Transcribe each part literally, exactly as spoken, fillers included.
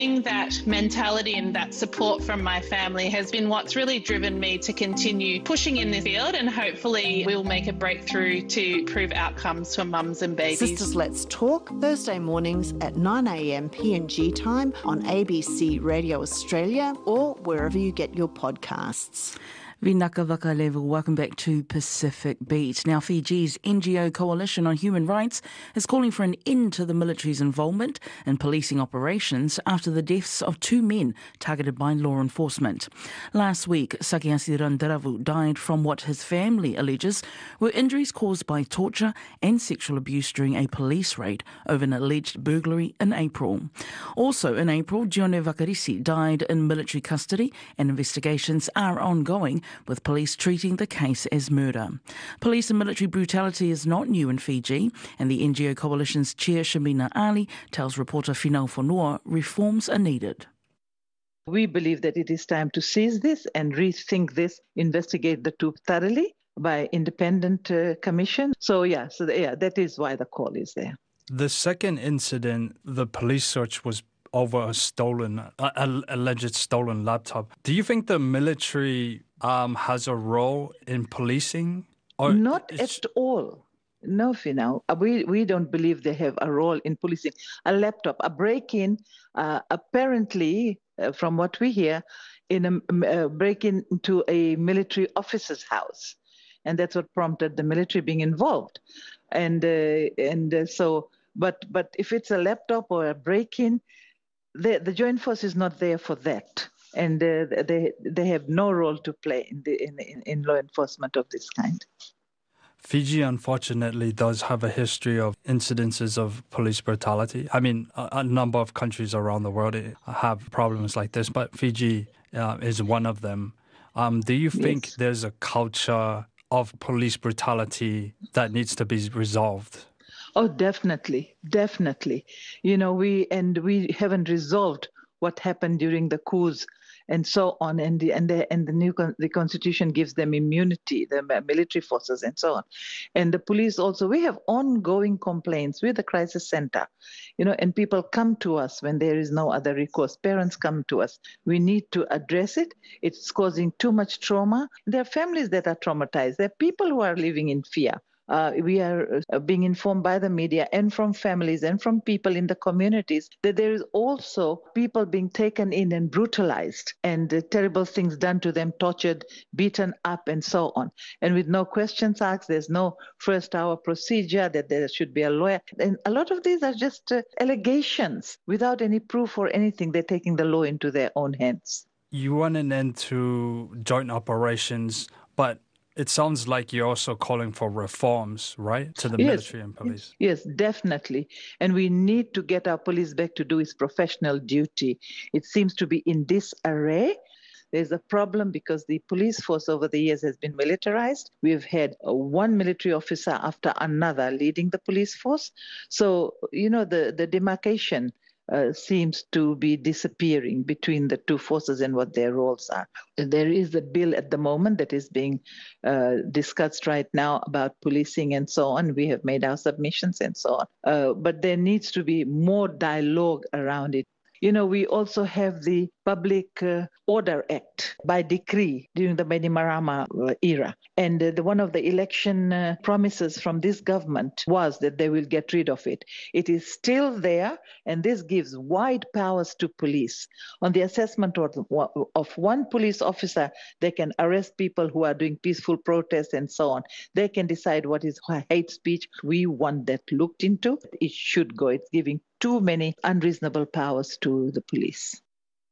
That mentality and that support from my family has been what's really driven me to continue pushing in this field, and hopefully we'll make a breakthrough to improve outcomes for mums and babies. Sisters Let's Talk, Thursday mornings at nine a.m. P N G time on A B C Radio Australia or wherever you get your podcasts. Vinaka Vakalevu, welcome back to Pacific Beat. Now, Fiji's N G O Coalition on Human Rights is calling for an end to the military's involvement in policing operations after the deaths of two men targeted by law enforcement. Last week, Sakiasi Randaravu died from what his family alleges were injuries caused by torture and sexual abuse during a police raid over an alleged burglary in April. Also in April, Gione Vakarisi died in military custody, and investigations are ongoing, with police treating the case as murder. Police and military brutality is not new in Fiji, and the N G O Coalition's chair, Shamina Ali, tells reporter Finau Fonua reforms are needed. We believe that it is time to seize this and rethink this, investigate the two thoroughly by independent uh, commission. So yeah, so the, yeah, that is why the call is there. The second incident, the police search was over a stolen, uh, alleged stolen laptop. Do you think the military um, has a role in policing? Or Not at all. No, Finau. We, we don't believe they have a role in policing. A laptop, a break-in, uh, apparently, uh, from what we hear, in a uh, break-in into a military officer's house. And that's what prompted the military being involved. And uh, and uh, so, but but if it's a laptop or a break-in, The, the Joint Force is not there for that, and uh, they they have no role to play in, the, in, in in law enforcement of this kind. Fiji, unfortunately, does have a history of incidences of police brutality. I mean, a, a number of countries around the world have problems like this, but Fiji uh, is one of them. Um, do you think yes. there's a culture of police brutality that needs to be resolved? Oh, definitely, definitely. You know, we and we haven't resolved what happened during the coups and so on, and the and the and the new con- the constitution gives them immunity, the military forces and so on, and the police also. We have ongoing complaints with the crisis center, you know, and people come to us when there is no other recourse. Parents come to us. We need to address it. It's causing too much trauma. There are families that are traumatized. There are people who are living in fear. Uh, we are uh, being informed by the media and from families and from people in the communities that there is also people being taken in and brutalized and uh, terrible things done to them, tortured, beaten up and so on. And with no questions asked, there's no first hour procedure that there should be a lawyer. And a lot of these are just uh, allegations without any proof or anything. They're taking the law into their own hands. You want an end to joint operations, but it sounds like you're also calling for reforms, right, to the yes, military and police? Yes, definitely. And we need to get our police back to do its professional duty. It seems to be in disarray. There's a problem because the police force over the years has been militarized. We've had one military officer after another leading the police force. So, you know, the, the demarcation Uh, seems to be disappearing between the two forces and what their roles are. There is a bill at the moment that is being uh, discussed right now about policing and so on. We have made our submissions and so on. Uh, but there needs to be more dialogue around it. You know, we also have the Public uh, Order Act by decree during the Bainimarama uh, era. And uh, the, one of the election uh, promises from this government was that they will get rid of it. It is still there, and this gives wide powers to police. On the assessment of, of one police officer, they can arrest people who are doing peaceful protests and so on. They can decide what is hate speech. We want that looked into. It should go. It's giving too many unreasonable powers to the police.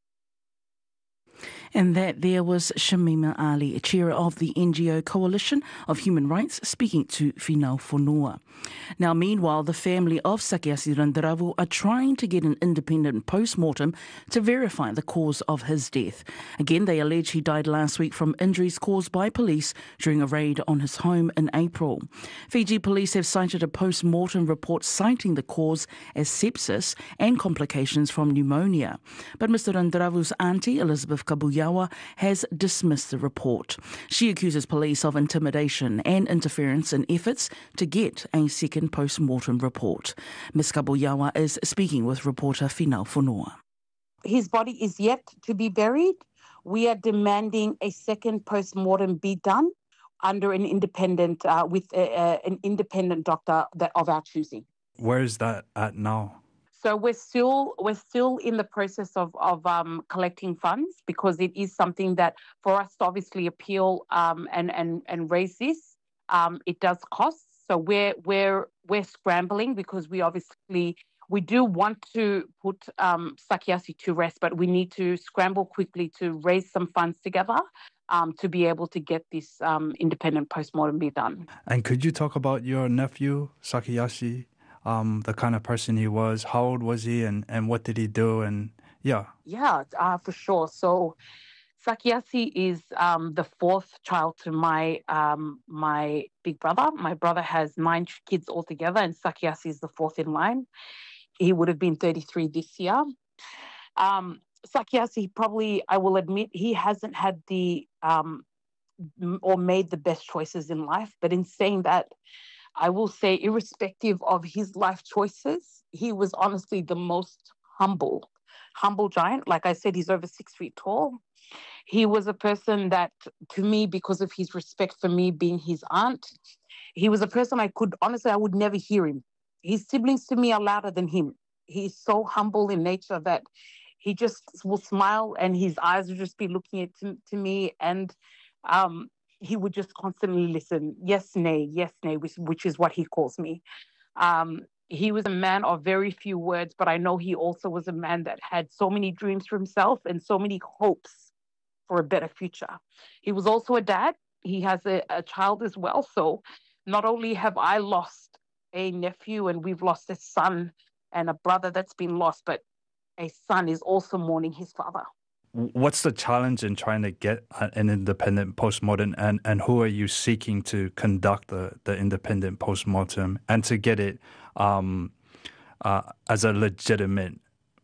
And that there was Shamima Ali, chair of the N G O Coalition of Human Rights, speaking to Finau Fonua. Now, meanwhile, the family of Sakiasi Randaravu are trying to get an independent post-mortem to verify the cause of his death. Again, they allege he died last week from injuries caused by police during a raid on his home in April. Fiji police have cited a post-mortem report citing the cause as sepsis and complications from pneumonia. But Mister Randaravu's auntie, Elizabeth Kabuyawa, has dismissed the report. She accuses police of intimidation and interference in efforts to get a second post-mortem report. Miz Kabuyawa is speaking with reporter Finau Fonua. His body is yet to be buried. We are demanding a second post-mortem be done under an independent, uh, with a, a, an independent doctor that of our choosing. Where is that at now? So we're still we're still in the process of of um, collecting funds, because it is something that for us to obviously appeal um, and and and raise this, um, it does cost. So we're we're we're scrambling, because we obviously we do want to put um, Sakiasi to rest, but we need to scramble quickly to raise some funds together um, to be able to get this um, independent postmortem be done. And could you talk about your nephew Sakiasi? Um, the kind of person he was, how old was he, and, and what did he do? And yeah. Yeah, uh, for sure. So Sakiasi is um, the fourth child to my um, my big brother. My brother has nine kids altogether, and Sakiasi is the fourth in line. He would have been thirty-three this year. Um, Sakiasi probably, I will admit, he hasn't had the um, or made the best choices in life. But in saying that, I will say, irrespective of his life choices, he was honestly the most humble, humble giant. Like I said, he's over six feet tall. He was a person that, to me, because of his respect for me being his aunt, he was a person I could, honestly, I would never hear him. His siblings to me are louder than him. He's so humble in nature that he just will smile and his eyes will just be looking at to, to me, and um, he would just constantly listen. Yes, nay, yes, nay, which, which is what he calls me. Um, he was a man of very few words, but I know he also was a man that had so many dreams for himself and so many hopes for a better future. He was also a dad. He has a, a child as well. So not only have I lost a nephew and we've lost a son and a brother that's been lost, but a son is also mourning his father. What's the challenge in trying to get an independent postmortem, and, and who are you seeking to conduct the, the independent postmortem and to get it um, uh, as a legitimate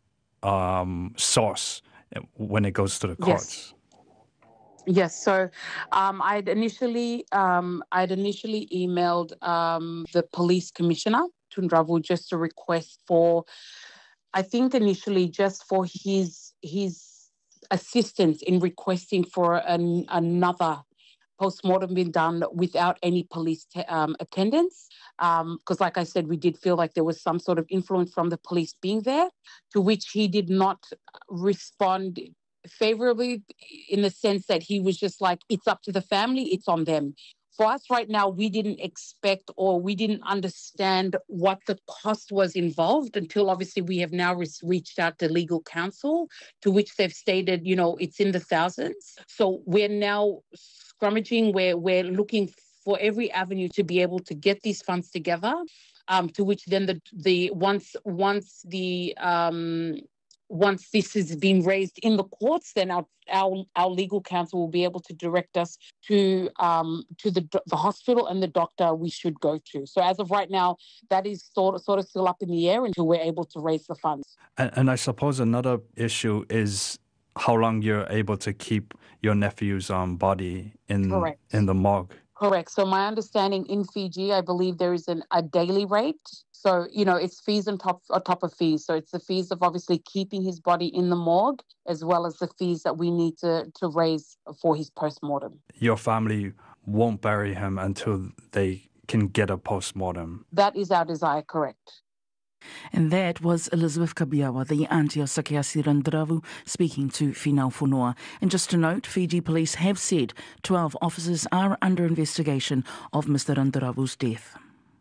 um, source when it goes to the courts? Yes. Yes, so um, I'd initially um, I'd initially emailed um, the police commissioner, Tundravu, just a request for, I think initially just for his his assistance in requesting for an, another postmortem being done without any police te- um, attendance. Because um, like I said, we did feel like there was some sort of influence from the police being there, to which he did not respond favorably, in the sense that he was just like, it's up to the family, it's on them. For us right now, we didn't expect or we didn't understand what the cost was involved until obviously we have now re- reached out to legal counsel, to which they've stated, you know, it's in the thousands. So we're now scrummaging, we're, we're looking for every avenue to be able to get these funds together, um, to which then the, the once, once the... Um, Once this has been raised in the courts, then our our, our legal counsel will be able to direct us to um, to the the hospital and the doctor we should go to. So as of right now, that is sort of sort of still up in the air until we're able to raise the funds. And, and I suppose another issue is how long you're able to keep your nephew's um, body in Correct. in the morgue. Correct. So my understanding in Fiji, I believe there is an, a daily rate. So, you know, it's fees on top, on top of fees. So it's the fees of obviously keeping his body in the morgue, as well as the fees that we need to, to raise for his postmortem. Your family won't bury him until they can get a postmortem. That is our desire, correct. And that was Elizabeth Kabiawa, the auntie of Sakiasi Randravu, speaking to Finau Fonua. And just to note, Fiji police have said twelve officers are under investigation of Mister Randravu's death.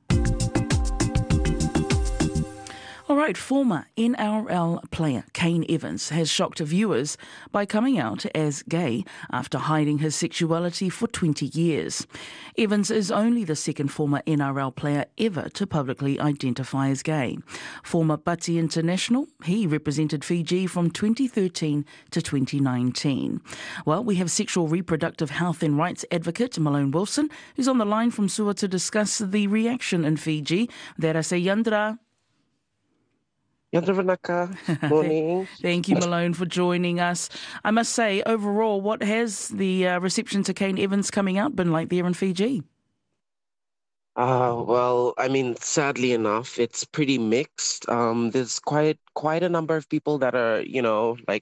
All right, former N R L player Kane Evans has shocked viewers by coming out as gay after hiding his sexuality for twenty years. Evans is only the second former N R L player ever to publicly identify as gay. Former Bati international, he represented Fiji from twenty thirteen to twenty nineteen. Well, we have sexual reproductive health and rights advocate Malone Wilson, who's on the line from Suva to discuss the reaction in Fiji. There I say, Yandra. Yandra morning. Thank you, Malone, for joining us. I must say, overall, what has the uh, reception to Kane Evans coming out been like there in Fiji? Uh, well, I mean, sadly enough, it's pretty mixed. Um, there's quite quite a number of people that are, you know, like